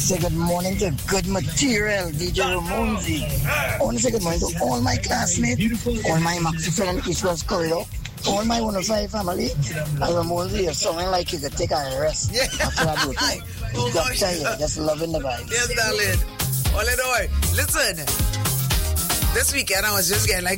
say good morning to Good Material, DJ Ramonzi. I want to say good morning to all my classmates, all my Maxi friends in East West Corridor, all my 105 family. And Ramonzi, you're sounding like you could take a rest after I do it. Just loving the vibe. Yes, darling. All in all, listen. This weekend I was just getting like